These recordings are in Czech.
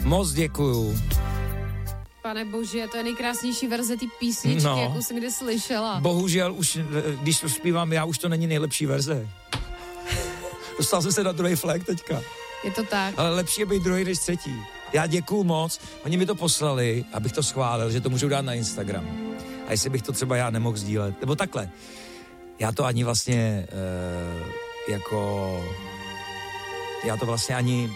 Moc děkuju. Pane bože, to je nejkrásnější verze té písničky, jakou jsem kdy slyšela. Bohužel už, když to zpívám já, už to není nejlepší verze. Dostal jsem se na druhý flag teďka. Je to tak. Ale lepší je být druhý než třetí. Já děkuju moc. Oni mi to poslali, abych to schválil, že to můžu dát na Instagram. A jestli bych to třeba já nemohl sdílet. Nebo takhle. Já to ani vlastně já to vlastně ani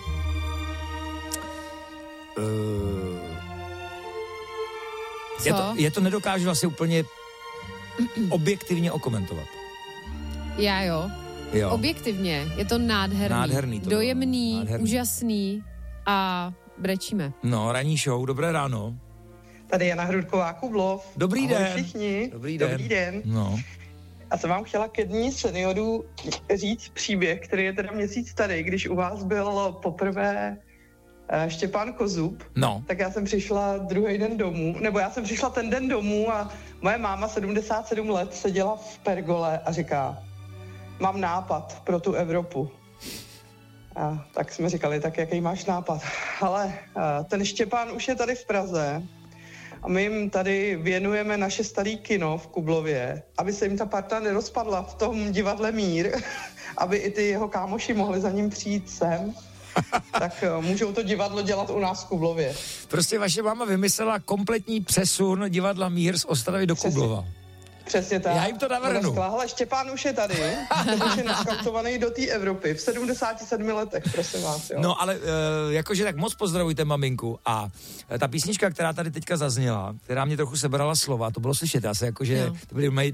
je to nedokážu vlastně úplně objektivně okomentovat. Já jo. Objektivně. Je to nádherný. Dojemný, úžasný a brečíme. No, ranní show, dobré ráno. Tady Jana Hrudková, Kublov. Dobrý den. Všichni. Dobrý den. No. A jsem vám chtěla ke dní seniorů říct příběh, který je teda měsíc starý, když u vás byl poprvé Štěpán Kozub, tak já jsem přišla druhý den domů, nebo já jsem přišla ten den domů a moje máma 77 let seděla v pergole a říká, mám nápad pro tu Evropu. A tak jsme říkali, tak jaký máš nápad? Ale ten Štěpán už je tady v Praze a my jim tady věnujeme naše starý kino v Kublově, aby se jim ta parta nerozpadla v tom divadle Mír, aby i ty jeho kámoši mohli za ním přijít sem. Tak můžou to divadlo dělat u nás v Kublově. Prostě vaše máma vymyslela kompletní přesun divadla Mír z Ostravy do Kublova. Přesně tak. Já jim to navrhnu. Ale Štěpán už je tady, už je naskautovaný do té Evropy v 77 letech, prosím vás. Jo. No ale jakože tak moc pozdravujte maminku a ta písnička, která tady teďka zazněla, která mě trochu sebrala slova, to bylo slyšet, já se jakože, to byly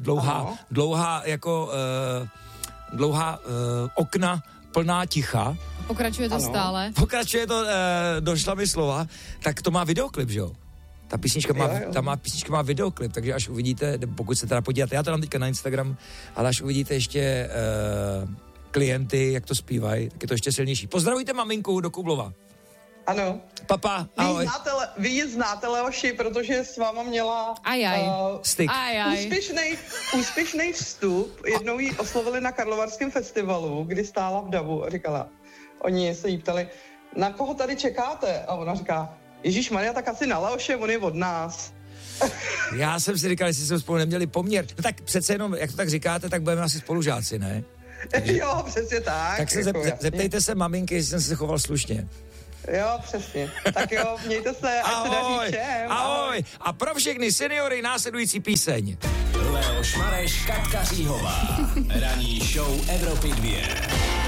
dlouhá okna plná ticha. Pokračuje to stále. Pokračuje to, došla mi slova, tak to má videoklip, že jo? Ta písnička má videoklip, takže až uvidíte, pokud se teda podíváte, já to dám teďka na Instagram, ale až uvidíte ještě klienty, jak to zpívají, tak je to ještě silnější. Pozdravujte maminku do Kublova. Ano. Papa, ahoj. Vy ji znáte, Leoši, protože s váma měla styk. Úspěšný vstup. Jednou ji oslovili na Karlovarském festivalu, kdy stála v davu a říkala, oni se jí ptali, na koho tady čekáte? A ona říká, Ježíšmarja, tak asi na Leoše, on je od nás. Já jsem si říkal, jestli jsme spolu neměli poměr. No tak přece jenom, jak to tak říkáte, tak budeme asi spolužáci, ne? Takže, jo, přesně tak. Tak se zeptejte se maminky, jestli jsem se choval slušně. Jo, přesně. Tak jo, mějte se, ať se daří všem. Ahoj. A pro všechny seniory následující píseň. Leoš Mareš, Katka Říhová. Ranní show Evropy 2.